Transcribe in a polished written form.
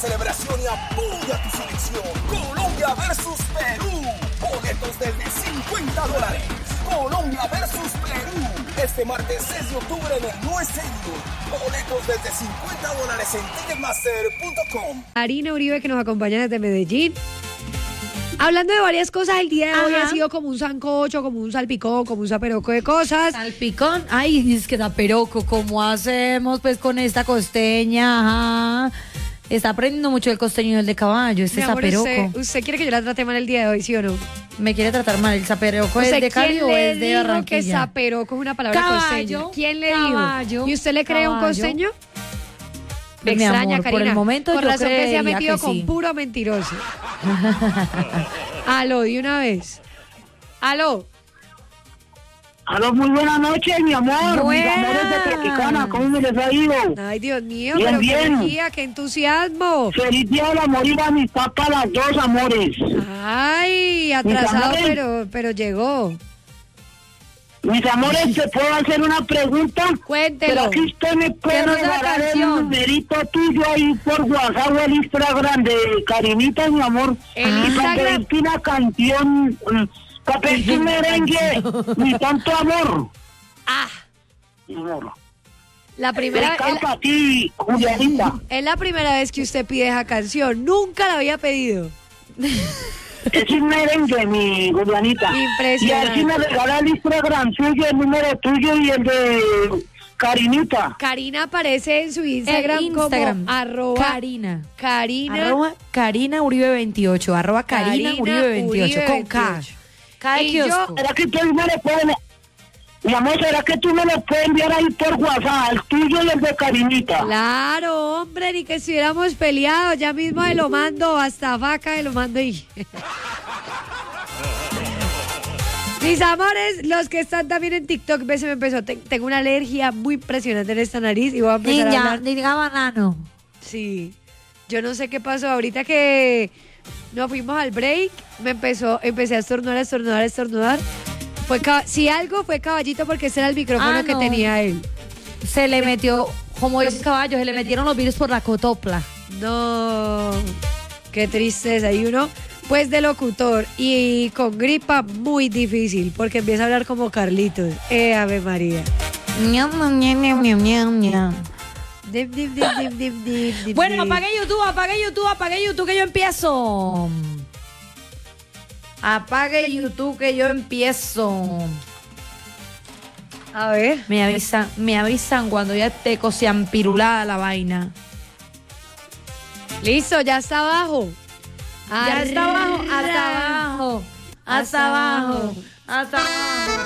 celebración y apoya tu selección. Colombia versus Perú. Boletos desde $50. Colombia versus Perú. Este martes 6 de octubre en el No Estadio. Boletos desde $50 en ticketmaster.com. Karina Uribe, que nos acompaña desde Medellín. Hablando de varias cosas, el día de hoy ha sido como un sancocho, como un salpicón, como un zaperoco de cosas. Salpicón, ay, es que zaperoco, ¿cómo hacemos pues con esta costeña? Ajá. Está aprendiendo mucho el costeño y el de caballo, este Mi amor, zaperoco. ¿usted quiere que yo la trate mal el día de hoy, sí o no? ¿Me quiere tratar mal? ¿El zaperoco es de Cali o es de Barranquilla? ¿Quién le dijo que zaperoco es una palabra costeña? ¿Quién le dijo? ¿Y usted le cree a un costeño? Me Mi extraña, amor, Karina. por el momento Por yo razón que se ha creería metido que con sí. puro mentiroso. Aló, de una vez. Aló. Aló, muy buenas noches, mi amor. Buenas. Mis amores de Tropicana, ¿cómo me les ha ido? Ay, Dios mío, Bien, pero qué bien. energía, qué entusiasmo. Feliz día del amor y la amistad para las dos, amores. Ay, atrasado, Mis amores. pero llegó. Mis amores, ¿te puedo hacer una pregunta? Cuéntelo. Pero aquí usted me puede Que nos dé la regalar el canción. numerito tuyo ahí por WhatsApp o el Instagram de Karinita, mi amor. El Y para Instagram. pedirte una canción, para pedirte un merengue, mi tanto amor. Ah, Mi amor. la primera Para ti, Julianita. es la primera vez que usted pide esa canción. Nunca la había pedido. Es un merengue, mi Julianita. Impresionante. Y así me regala el Instagram suyo, el número tuyo y el de Karinita. Karina aparece en su Instagram, Instagram. como arroba Karina. Karina. Karina Uribe 28. Arroba Karina Karina Uribe 28. Uribe Con K. 28. K de Y yo- kiosco. ¿Será que tú me le puedes... Mi amor, ¿será que tú me lo puedes enviar ahí por WhatsApp? El tuyo y el de Karinita. Claro, hombre, ni que estuviéramos peleados. Ya mismo se lo mando, hasta vaca se lo mando y... Mis amores, los que están también en TikTok, ves, se me empezó. Tengo una alergia muy impresionante en esta nariz y voy a empezar a Niña, hablar. diga banano. Sí, yo no sé qué pasó. Ahorita que nos fuimos al break, empecé a estornudar. Si algo fue caballito porque ese era el micrófono Ah, que no. tenía él. Se le metió, como dice caballo, se le metieron los virus por la cotopla. No, qué tristeza. Y uno, pues de locutor y con gripa, muy difícil porque empieza a hablar como Carlitos. Ave María. Dip, dip, dip, dip, dip, dip, dip, Bueno, dip. apague YouTube que yo empiezo. Apague YouTube que yo empiezo. A ver. Me avisan cuando ya esté cociampirulada la vaina. Listo, ya está abajo. Ya está abajo, hasta abajo, hasta abajo, hasta abajo.